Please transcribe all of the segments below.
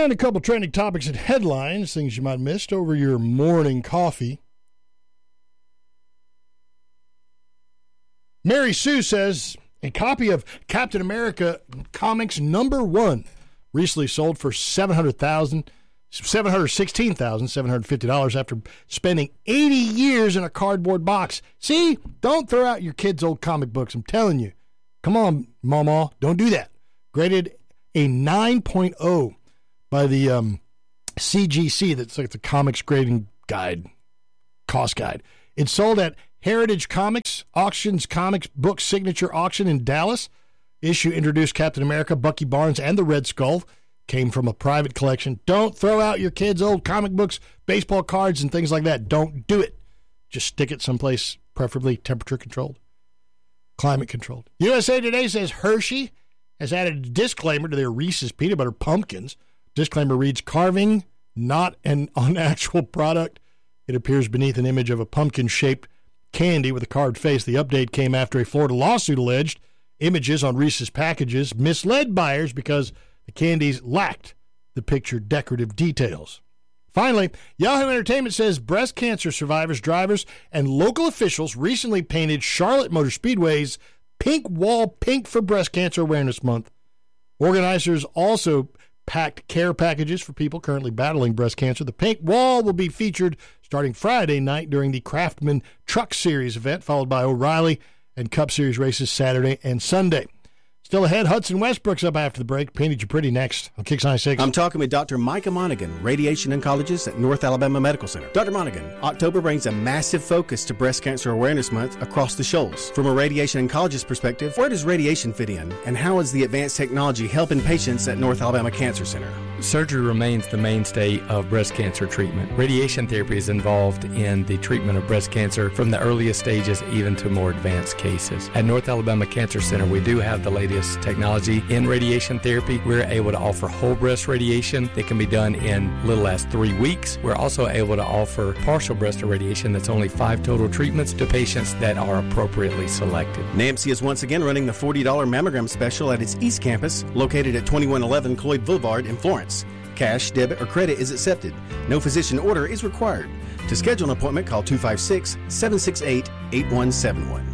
And a couple trending topics and headlines, things you might have missed over your morning coffee. Mary Sue says a copy of Captain America Comics #1 recently sold for $716,750 after spending 80 years in a cardboard box. See, don't throw out your kids' old comic books, I'm telling you. Come on, Mama, don't do that. Graded a 9.0 by the CGC, that's like the comics grading guide, cost guide. It sold at Heritage Comics Auctions Comics Book Signature Auction in Dallas. Issue introduced Captain America, Bucky Barnes, and the Red Skull. Came from a private collection. Don't throw out your kids' old comic books, baseball cards, and things like that. Don't do it. Just stick it someplace, preferably temperature-controlled, climate-controlled. USA Today says Hershey has added a disclaimer to their Reese's Peanut Butter Pumpkins. Disclaimer reads, carving, not an actual product. It appears beneath an image of a pumpkin-shaped candy with a carved face. The update came after a Florida lawsuit alleged images on Reese's packages misled buyers because the candies lacked the pictured decorative details. Finally, Yahoo Entertainment says breast cancer survivors, drivers, and local officials recently painted Charlotte Motor Speedway's pink wall pink for Breast Cancer Awareness Month. Organizers also packed care packages for people currently battling breast cancer. The pink wall will be featured starting Friday night during the Craftsman Truck Series event, followed by O'Reilly and Cup Series races Saturday and Sunday. Still ahead, Hudson Westbrook's up after the break. Painted You Pretty next on Kix 96. I'm talking with Dr. Micah Monaghan, radiation oncologist at North Alabama Medical Center. Dr. Monaghan, October brings a massive focus to Breast Cancer Awareness Month across the Shoals. From a radiation oncologist perspective, where does radiation fit in, and how is the advanced technology helping patients at North Alabama Cancer Center? Surgery remains the mainstay of breast cancer treatment. Radiation therapy is involved in the treatment of breast cancer from the earliest stages even to more advanced cases. At North Alabama Cancer Center, we do have the latest technology in radiation therapy. We're able to offer whole breast radiation that can be done in little as 3 weeks. We're also able to offer partial breast irradiation that's only 5 total treatments to patients that are appropriately selected. NAMC is once again running the $40 mammogram special at its East Campus, located at 2111 Cloyd Boulevard in Florence. Cash, debit, or credit is accepted. No physician order is required. To schedule an appointment, call 256-768-8171.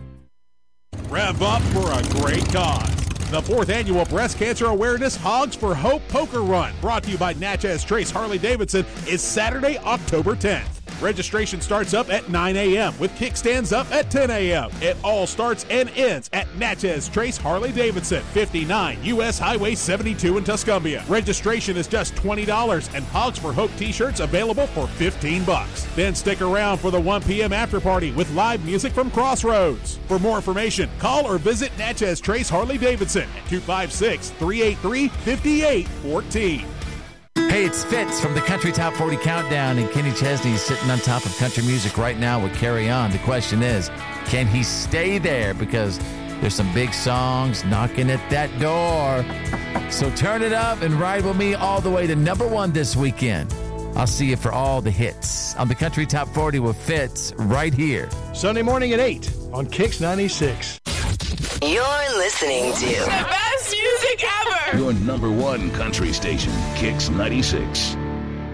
Rev up for a great cause. The 4th Annual Breast Cancer Awareness Hogs for Hope Poker Run, brought to you by Natchez Trace Harley-Davidson, is Saturday, October 10th. Registration starts up at 9 a.m. with kickstands up at 10 a.m. It all starts and ends at Natchez Trace Harley-Davidson, 59 U.S. Highway 72 in Tuscumbia. Registration is just $20 and Hogs for Hope t-shirts available for $15. Then stick around for the 1 p.m. after party with live music from Crossroads. For more information, call or visit Natchez Trace Harley-Davidson at 256-383-5814. Hey, it's Fitz from the Country Top 40 Countdown, and Kenny Chesney's sitting on top of country music right now with Carry On. The question is, can he stay there? Because there's some big songs knocking at that door. So turn it up and ride with me all the way to #1 this weekend. I'll see you for all the hits on the Country Top 40 with Fitz right here. Sunday morning at 8 on Kix 96. You're listening to the best music ever. Your #1 country station, Kix 96.